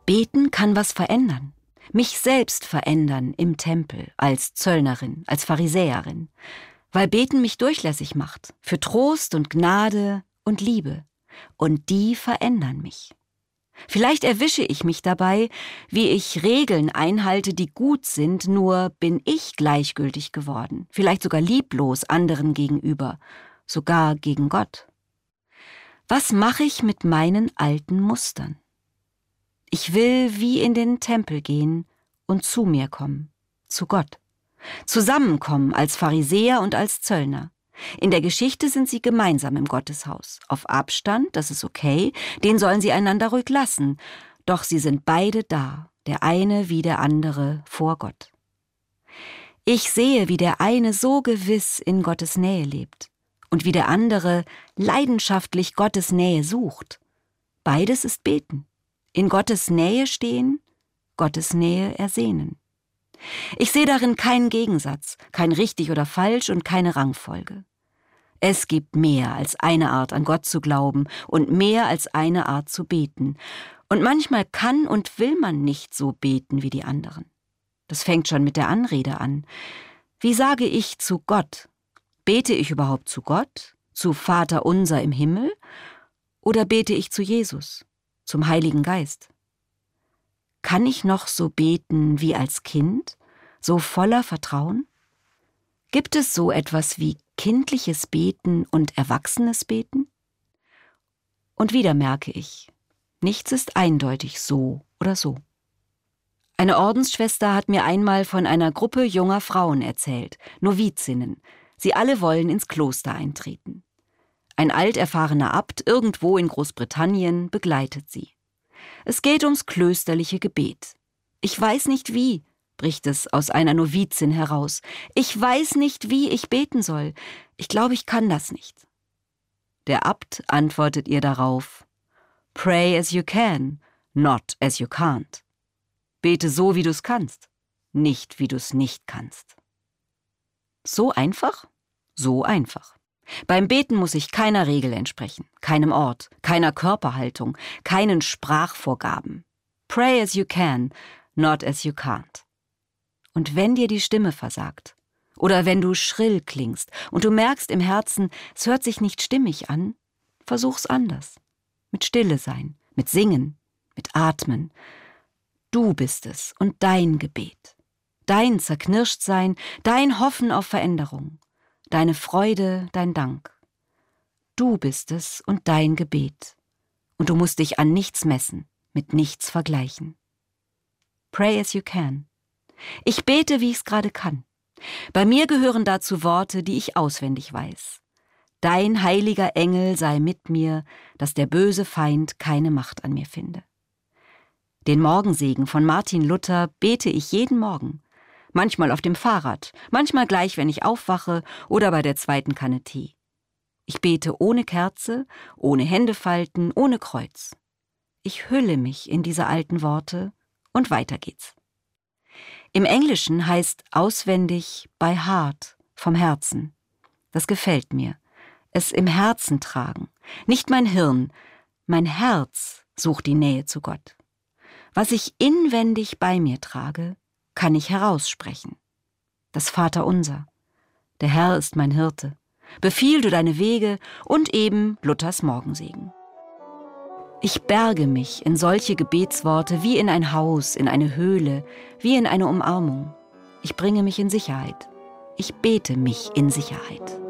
Beten kann was verändern. Mich selbst verändern im Tempel, als Zöllnerin, als Pharisäerin. Weil Beten mich durchlässig macht, für Trost und Gnade und Liebe. Und die verändern mich. Vielleicht erwische ich mich dabei, wie ich Regeln einhalte, die gut sind, nur bin ich gleichgültig geworden, vielleicht sogar lieblos anderen gegenüber, sogar gegen Gott. Was mache ich mit meinen alten Mustern? Ich will wie in den Tempel gehen und zu mir kommen, zu Gott. Zusammenkommen als Pharisäer und als Zöllner. In der Geschichte sind sie gemeinsam im Gotteshaus. Auf Abstand, das ist okay, den sollen sie einander ruhig lassen. Doch sie sind beide da, der eine wie der andere vor Gott. Ich sehe, wie der eine so gewiss in Gottes Nähe lebt und wie der andere leidenschaftlich Gottes Nähe sucht. Beides ist Beten. In Gottes Nähe stehen, Gottes Nähe ersehnen. Ich sehe darin keinen Gegensatz, kein richtig oder falsch und keine Rangfolge. Es gibt mehr als eine Art, an Gott zu glauben und mehr als eine Art zu beten. Und manchmal kann und will man nicht so beten wie die anderen. Das fängt schon mit der Anrede an. Wie sage ich zu Gott? Bete ich überhaupt zu Gott, zu Vater unser im Himmel? Oder bete ich zu Jesus, zum Heiligen Geist? Kann ich noch so beten wie als Kind, so voller Vertrauen? Gibt es so etwas wie kindliches Beten und erwachsenes Beten? Und wieder merke ich, nichts ist eindeutig so oder so. Eine Ordensschwester hat mir einmal von einer Gruppe junger Frauen erzählt, Novizinnen. Sie alle wollen ins Kloster eintreten. Ein alterfahrener Abt irgendwo in Großbritannien begleitet sie. Es geht ums klösterliche Gebet. Ich weiß nicht wie, bricht es aus einer Novizin heraus. Ich weiß nicht, wie ich beten soll. Ich glaube, ich kann das nicht. Der Abt antwortet ihr darauf: Pray as you can, not as you can't. Bete so, wie du's kannst, nicht wie du's nicht kannst. So einfach? So einfach. Beim Beten muss ich keiner Regel entsprechen, keinem Ort, keiner Körperhaltung, keinen Sprachvorgaben. Pray as you can, not as you can't. Und wenn dir die Stimme versagt, oder wenn du schrill klingst und du merkst im Herzen, es hört sich nicht stimmig an, versuch's anders. Mit Stille sein, mit Singen, mit Atmen. Du bist es und dein Gebet. Dein Zerknirschtsein, dein Hoffen auf Veränderung. Deine Freude, dein Dank. Du bist es und dein Gebet. Und du musst dich an nichts messen, mit nichts vergleichen. Pray as you can. Ich bete, wie ich's gerade kann. Bei mir gehören dazu Worte, die ich auswendig weiß. Dein heiliger Engel sei mit mir, dass der böse Feind keine Macht an mir finde. Den Morgensegen von Martin Luther bete ich jeden Morgen. Manchmal auf dem Fahrrad, manchmal gleich, wenn ich aufwache oder bei der zweiten Kanne Tee. Ich bete ohne Kerze, ohne Händefalten, ohne Kreuz. Ich hülle mich in diese alten Worte und weiter geht's. Im Englischen heißt auswendig by heart, vom Herzen. Das gefällt mir. Es im Herzen tragen. Nicht mein Hirn, mein Herz sucht die Nähe zu Gott. Was ich inwendig bei mir trage, kann ich heraussprechen. Das Vaterunser. Der Herr ist mein Hirte. Befiehl du deine Wege und eben Luthers Morgensegen. Ich berge mich in solche Gebetsworte wie in ein Haus, in eine Höhle, wie in eine Umarmung. Ich bringe mich in Sicherheit. Ich bete mich in Sicherheit.